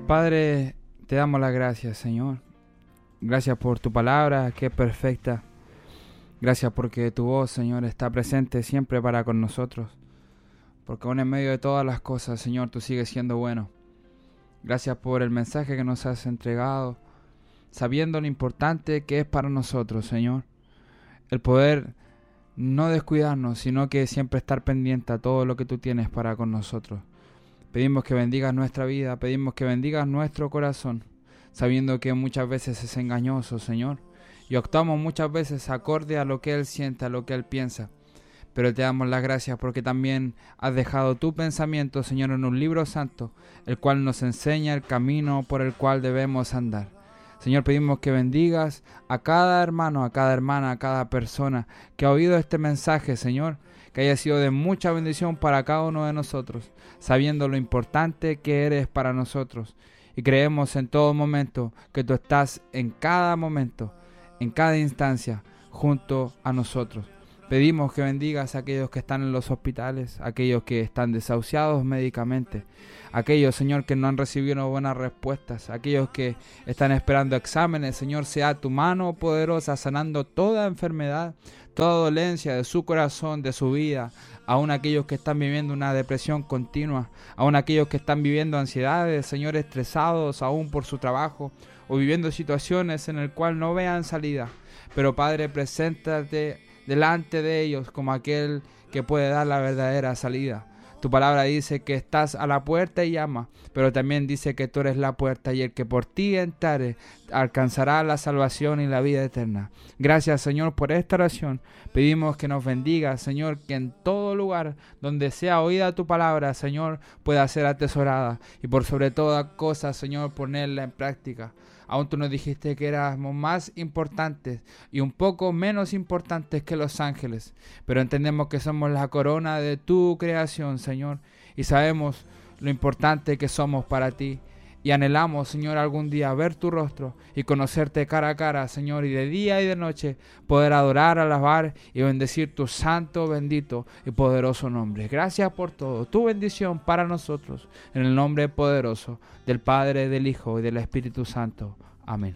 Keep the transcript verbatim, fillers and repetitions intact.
Padre, te damos las gracias, Señor. Gracias por tu palabra, que es perfecta. Gracias porque tu voz, Señor, está presente siempre para con nosotros. Porque aún en medio de todas las cosas, Señor, tú sigues siendo bueno. Gracias por el mensaje que nos has entregado, sabiendo lo importante que es para nosotros, Señor. El poder no descuidarnos, sino que siempre estar pendiente a todo lo que tú tienes para con nosotros. Pedimos que bendigas nuestra vida, pedimos que bendigas nuestro corazón, sabiendo que muchas veces es engañoso, Señor, y actuamos muchas veces acorde a lo que Él siente, a lo que Él piensa. Pero te damos las gracias porque también has dejado tu pensamiento, Señor, en un libro santo, el cual nos enseña el camino por el cual debemos andar. Señor, pedimos que bendigas a cada hermano, a cada hermana, a cada persona que ha oído este mensaje, Señor, que haya sido de mucha bendición para cada uno de nosotros, sabiendo lo importante que eres para nosotros. Y creemos en todo momento que tú estás en cada momento, en cada instancia, junto a nosotros. Pedimos que bendigas a aquellos que están en los hospitales, aquellos que están desahuciados médicamente, aquellos, Señor, que no han recibido buenas respuestas, aquellos que están esperando exámenes. Señor, sea tu mano poderosa sanando toda enfermedad, toda dolencia de su corazón, de su vida, aún aquellos que están viviendo una depresión continua, aún aquellos que están viviendo ansiedades, Señor, estresados aún por su trabajo o viviendo situaciones en las cuales no vean salida. Pero Padre, preséntate delante de ellos como aquel que puede dar la verdadera salida. Tu palabra dice que estás a la puerta y llama, pero también dice que tú eres la puerta y el que por ti entrare alcanzará la salvación y la vida eterna. Gracias, Señor, por esta oración. Pedimos que nos bendiga, Señor, que en todo lugar donde sea oída tu palabra, Señor, pueda ser atesorada y por sobre todas cosas, Señor, ponerla en práctica. Aún tú nos dijiste que éramos más importantes y un poco menos importantes que los ángeles, pero entendemos que somos la corona de tu creación, Señor, y sabemos lo importante que somos para ti. Y anhelamos, Señor, algún día ver tu rostro y conocerte cara a cara, Señor, y de día y de noche poder adorar, alabar y bendecir tu santo, bendito y poderoso nombre. Gracias por todo, tu bendición para nosotros, en el nombre poderoso del Padre, del Hijo y del Espíritu Santo. Amén.